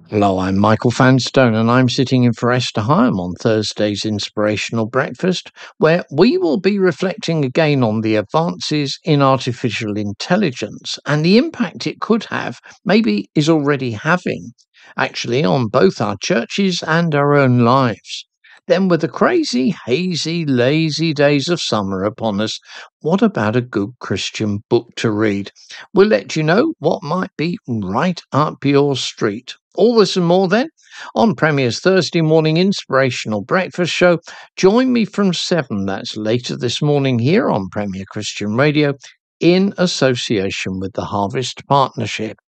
Hello, I'm Michael Fanstone, and I'm sitting in for Esther Hyam on Thursday's Inspirational Breakfast, where we will be reflecting again on the advances in artificial intelligence and the impact it could have, maybe is already having, actually, on both our churches and our own lives. Then, with the crazy, hazy, lazy days of summer upon us, what about a good Christian book to read? We'll let you know what might be right up your street. All this and more then on Premier's Thursday morning inspirational breakfast show. Join me from 7, that's later this morning here on Premier Christian Radio, in association with the Harvest Partnership.